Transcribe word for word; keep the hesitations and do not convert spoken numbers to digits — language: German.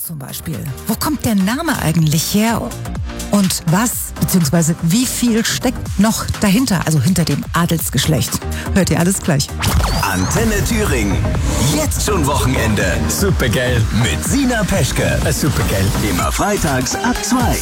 zum Beispiel. Wo kommt der Name eigentlich her? Und was, beziehungsweise wie viel steckt noch dahinter, also hinter dem Adelsgeschlecht? Hört ihr alles gleich. Antenne Thüringen. Jetzt schon Wochenende. Supergeil. Mit Sina Peschke. Supergeil. Immer freitags ab zwei.